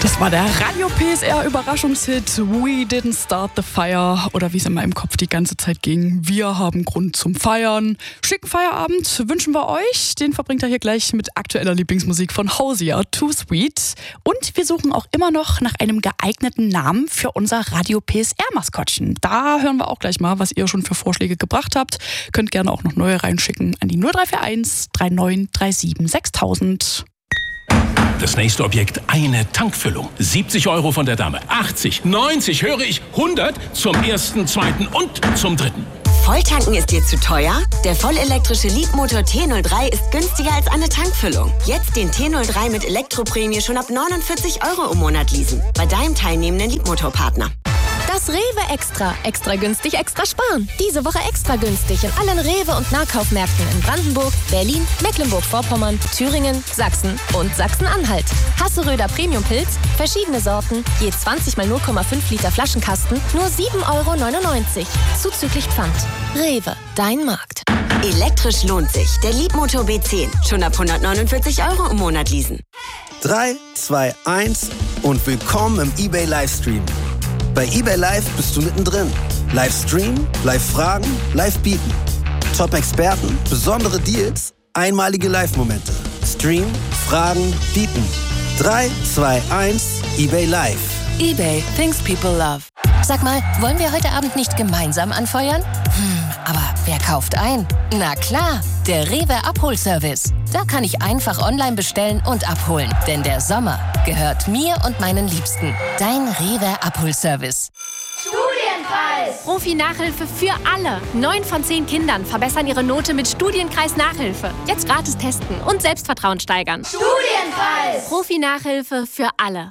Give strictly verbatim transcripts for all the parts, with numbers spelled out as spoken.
Das war der Radio P S R Überraschungshit We Didn't Start the Fire, oder wie es in meinem Kopf die ganze Zeit ging. Wir haben Grund zum Feiern. Schicken Feierabend wünschen wir euch. Den verbringt er hier gleich mit aktueller Lieblingsmusik von Hosier, Too Sweet. Und wir suchen auch immer noch nach einem geeigneten Namen für unser Radio P S R-Maskottchen. Da hören wir auch gleich mal, was ihr schon für Vorschläge gebracht habt. Könnt gerne auch noch neue reinschicken an die null drei vier eins drei neun drei sieben sechstausend. Das nächste Objekt, eine Tankfüllung. siebzig Euro von der Dame, achtzig, neunzig, höre ich, hundert zum ersten, zweiten und zum dritten. Volltanken ist dir zu teuer? Der vollelektrische Leapmotor T null drei ist günstiger als eine Tankfüllung. Jetzt den T null drei mit Elektroprämie schon ab neunundvierzig Euro im Monat leasen. Bei deinem teilnehmenden Leapmotor-Partner. Das Rewe Extra. Extra günstig, extra sparen. Diese Woche extra günstig in allen Rewe- und Nahkaufmärkten in Brandenburg, Berlin, Mecklenburg-Vorpommern, Thüringen, Sachsen und Sachsen-Anhalt. Hasseröder Premium-Pilz, verschiedene Sorten, je zwanzig mal null Komma fünf Liter Flaschenkasten, nur sieben Euro neunundneunzig. Zuzüglich Pfand. Rewe, dein Markt. Elektrisch lohnt sich. Der Leapmotor B zehn. Schon ab hundertneunundvierzig Euro im Monat leasen. drei, zwei, eins und willkommen im eBay Livestream. Bei eBay Live bist du mittendrin. Live streamen, live fragen, live bieten. Top-Experten, besondere Deals, einmalige Live-Momente. Stream, fragen, bieten. drei, zwei, eins, eBay Live. eBay, things people love. Sag mal, wollen wir heute Abend nicht gemeinsam anfeuern? Hm, aber wer kauft ein? Na klar, der Rewe Abholservice. Da kann ich einfach online bestellen und abholen. Denn der Sommer gehört mir und meinen Liebsten. Dein Rewe Abholservice. Studienkreis! Profi-Nachhilfe für alle. Neun von zehn Kindern verbessern ihre Note mit Studienkreis-Nachhilfe. Jetzt gratis testen und Selbstvertrauen steigern. Studienkreis! Profi-Nachhilfe für alle.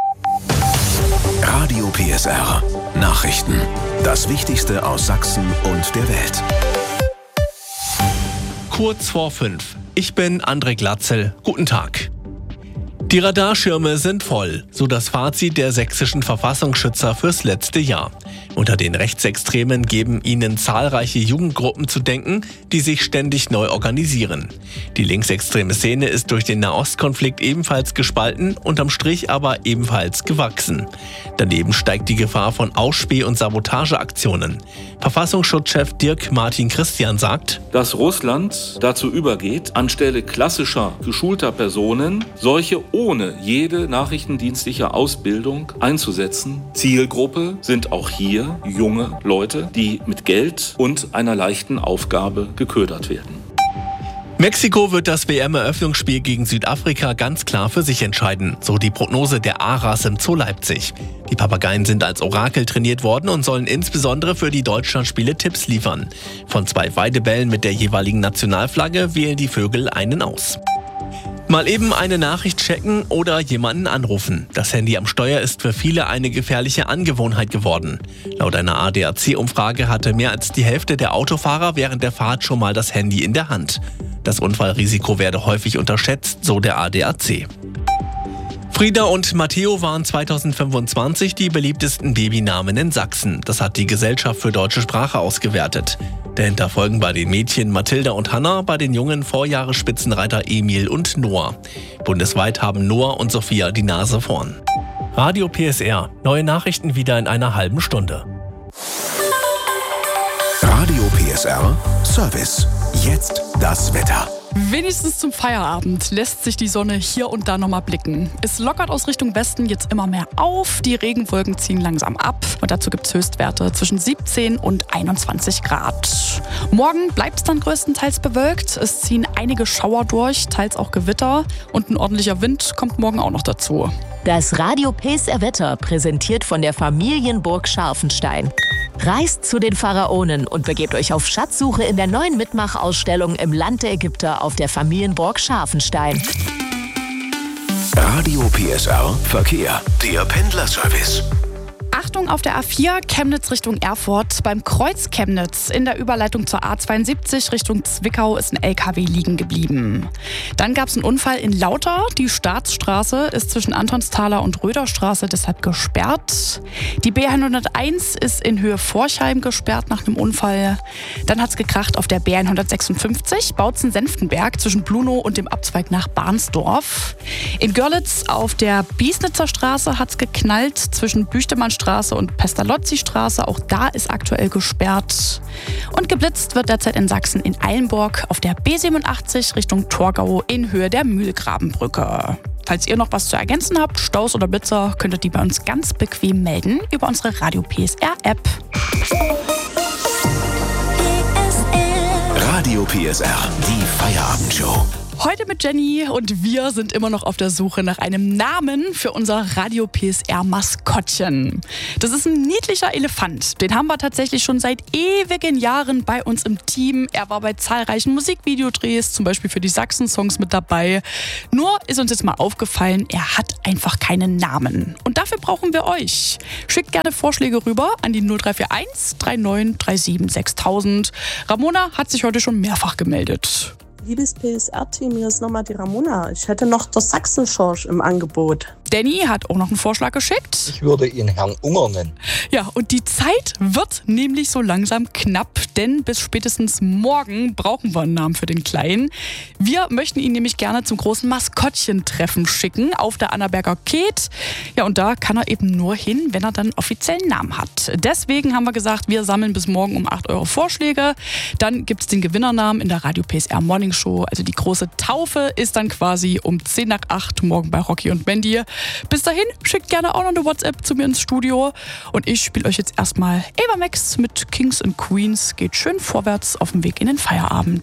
Radio P S R. Nachrichten. Das Wichtigste aus Sachsen und der Welt. Kurz vor fünf. Ich bin André Glatzel. Guten Tag. Die Radarschirme sind voll, so das Fazit der sächsischen Verfassungsschützer fürs letzte Jahr. Unter den Rechtsextremen geben ihnen zahlreiche Jugendgruppen zu denken, die sich ständig neu organisieren. Die linksextreme Szene ist durch den Nahostkonflikt ebenfalls gespalten, unterm Strich aber ebenfalls gewachsen. Daneben steigt die Gefahr von Ausspäh- und Sabotageaktionen. Verfassungsschutzchef Dirk Martin Christian sagt, dass Russland dazu übergeht, anstelle klassischer, geschulter Personen solche ohne jede nachrichtendienstliche Ausbildung einzusetzen. Zielgruppe sind auch hier junge Leute, die mit Geld und einer leichten Aufgabe geködert werden. Mexiko wird das W M-Eröffnungsspiel gegen Südafrika ganz klar für sich entscheiden, so die Prognose der Aras im Zoo Leipzig. Die Papageien sind als Orakel trainiert worden und sollen insbesondere für die Deutschlandspiele Tipps liefern. Von zwei Weidebällen mit der jeweiligen Nationalflagge wählen die Vögel einen aus. Mal eben eine Nachricht checken oder jemanden anrufen. Das Handy am Steuer ist für viele eine gefährliche Angewohnheit geworden. Laut einer A D A C-Umfrage hatte mehr als die Hälfte der Autofahrer während der Fahrt schon mal das Handy in der Hand. Das Unfallrisiko werde häufig unterschätzt, so der A D A C. Frieda und Matteo waren zweitausendfünfundzwanzig die beliebtesten Babynamen in Sachsen. Das hat die Gesellschaft für deutsche Sprache ausgewertet. Dahinter folgen bei den Mädchen Mathilda und Hanna, bei den Jungen Vorjahresspitzenreiter Emil und Noah. Bundesweit haben Noah und Sophia die Nase vorn. Radio P S R. Neue Nachrichten wieder in einer halben Stunde. Radio P S R Service. Jetzt das Wetter. Wenigstens zum Feierabend lässt sich die Sonne hier und da nochmal blicken. Es lockert aus Richtung Westen jetzt immer mehr auf, die Regenwolken ziehen langsam ab und dazu gibt es Höchstwerte zwischen siebzehn und einundzwanzig Grad. Morgen bleibt es dann größtenteils bewölkt, es ziehen einige Schauer durch, teils auch Gewitter und ein ordentlicher Wind kommt morgen auch noch dazu. Das Radio P S R Wetter präsentiert von der Familienburg Scharfenstein. Reist zu den Pharaonen und begebt euch auf Schatzsuche in der neuen Mitmachausstellung im Land der Ägypter auf der Familienburg Scharfenstein. Radio P S R Verkehr. Der Pendlerservice. Achtung auf der A vier, Chemnitz Richtung Erfurt. Beim Kreuz Chemnitz in der Überleitung zur A zweiundsiebzig Richtung Zwickau ist ein L K W liegen geblieben. Dann gab es einen Unfall in Lauter. Die Staatsstraße ist zwischen Antonsthaler und Röderstraße deshalb gesperrt. Die B hunderteins ist in Höhe Forchheim gesperrt nach einem Unfall. Dann hat es gekracht auf der B hundertsechsundfünfzig, Bautzen-Senftenberg zwischen Blunow und dem Abzweig nach Barnsdorf. In Görlitz auf der Biesnitzer Straße hat es geknallt zwischen Büchtemannstraße und Pestalozzi-Straße. Auch da ist aktuell gesperrt. Und geblitzt wird derzeit in Sachsen in Eilenburg auf der B siebenundachtzig Richtung Torgau in Höhe der Mühlgrabenbrücke. Falls ihr noch was zu ergänzen habt, Staus oder Blitzer, könnt ihr die bei uns ganz bequem melden über unsere Radio P S R App. Radio P S R, die Feierabendshow. Heute mit Jenny und wir sind immer noch auf der Suche nach einem Namen für unser Radio P S R-Maskottchen. Das ist ein niedlicher Elefant. Den haben wir tatsächlich schon seit ewigen Jahren bei uns im Team. Er war bei zahlreichen Musikvideodrehs, zum Beispiel für die Sachsen-Songs mit dabei. Nur ist uns jetzt mal aufgefallen, er hat einfach keinen Namen. Und dafür brauchen wir euch. Schickt gerne Vorschläge rüber an die null drei vier eins drei neun drei sieben sechstausend. Ramona hat sich heute schon mehrfach gemeldet. Liebes P S R-Team, hier ist nochmal die Ramona. Ich hätte noch das Sachsen-Schorsch im Angebot. Danny hat auch noch einen Vorschlag geschickt. Ich würde ihn Herrn Unger nennen. Ja, und die Zeit wird nämlich so langsam knapp, denn bis spätestens morgen brauchen wir einen Namen für den Kleinen. Wir möchten ihn nämlich gerne zum großen Maskottchentreffen schicken auf der Annaberger Keet. Ja, und da kann er eben nur hin, wenn er dann offiziellen Namen hat. Deswegen haben wir gesagt, wir sammeln bis morgen um acht Euro Vorschläge. Dann gibt es den Gewinnernamen in der Radio P S R Morning Show. Also die große Taufe ist dann quasi um zehn nach acht morgen bei Rocky und Mandy. Bis dahin, schickt gerne auch noch eine WhatsApp zu mir ins Studio. Und ich spiele euch jetzt erstmal Ava Max mit Kings and Queens. Geht schön vorwärts auf dem Weg in den Feierabend.